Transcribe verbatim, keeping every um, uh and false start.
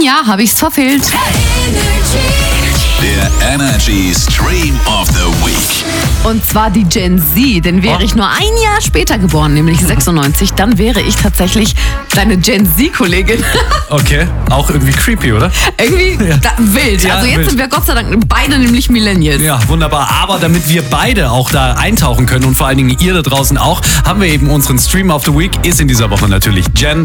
ein Jahr habe ich's verfehlt. Der Energy Stream of the Week. Und zwar die Gen Z, denn wäre Oh. ich nur ein Jahr später geboren, nämlich sechsundneunzig, dann wäre ich tatsächlich deine Gen Z-Kollegin. Okay, auch irgendwie creepy, oder? Irgendwie Ja. da, wild. Ja, also jetzt wild. sind wir Gott sei Dank beide nämlich Millennials. Ja, wunderbar. Aber damit wir beide auch da eintauchen können und vor allen Dingen ihr da draußen auch, haben wir eben unseren Stream of the Week. Ist in dieser Woche natürlich Gen